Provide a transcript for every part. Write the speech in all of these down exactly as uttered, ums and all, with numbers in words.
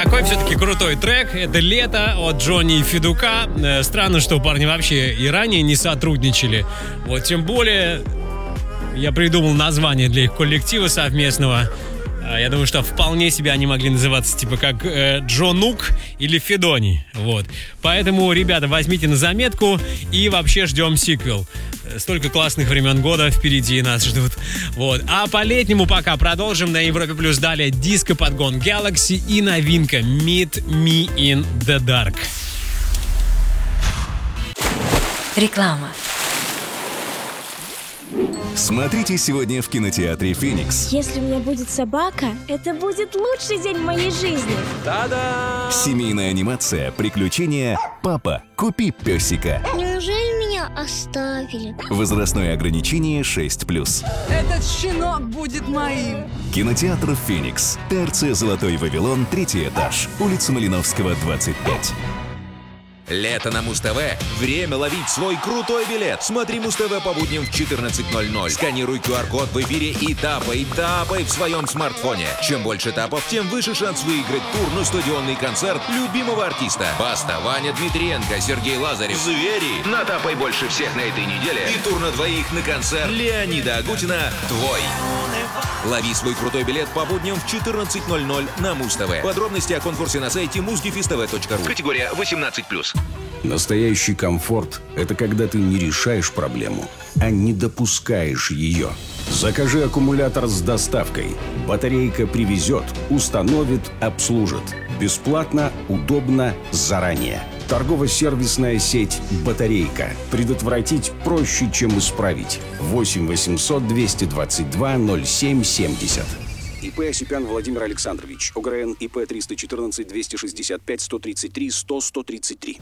Такой все-таки крутой трек. Это «Лето» от Джонни и Федука. Э, Странно, что парни вообще и ранее не сотрудничали. Вот, тем более, я придумал название для их коллектива совместного. Я думаю, что вполне себе они могли называться типа как э, Джонук или Федони. Вот. Поэтому, ребята, возьмите на заметку и вообще ждем сиквел. Столько классных времен года впереди нас ждут. Вот. А по-летнему пока продолжим на Европе Плюс. Далее диско-подгон Galaxy и новинка Meet Me in the Dark. Реклама. Смотрите сегодня в кинотеатре «Феникс». Если у меня будет собака, это будет лучший день в моей жизни. Та-да! Семейная анимация «Приключения. Папа, купи песика». Неужели меня оставили? Возрастное ограничение шесть плюс. Этот щенок будет моим. Кинотеатр «Феникс». ТРЦ «Золотой Вавилон», третий этаж. Улица Малиновского, двадцать пять. Лето на Муз-ТВ. Время ловить свой крутой билет. Смотри Муз-ТВ по будням в четырнадцать ноль ноль. Сканируй ку ар-код в эфире и тапай, тапай в своем смартфоне. Чем больше тапов, тем выше шанс выиграть тур на стадионный концерт любимого артиста. Баста, Ваня Дмитриенко, Сергей Лазарев. Звери. Натапай больше всех на этой неделе. И тур на двоих на концерт Леонида Агутина «Твой». Лови свой крутой билет по будням в четырнадцать ноль ноль на Муз-ТВ. Подробности о конкурсе на сайте музгифиств точка ру. Категория восемнадцать плюс. Настоящий комфорт – это когда ты не решаешь проблему, а не допускаешь ее. Закажи аккумулятор с доставкой. Батарейка привезет, установит, обслужит. Бесплатно, удобно, заранее. Торгово-сервисная сеть «Батарейка». Предотвратить проще, чем исправить. восемь восемьсот двести двадцать два ноль семь семьдесят. ИП Осипян Владимир Александрович. ОГРН ИП триста четырнадцать двести шестьдесят пять сто тридцать три сто сто тридцать три.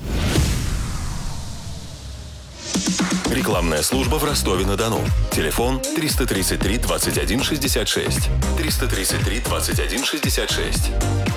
Рекламная служба в Ростове-на-Дону. Телефон триста тридцать три двадцать один шестьдесят шесть. триста тридцать три двадцать один шестьдесят шесть.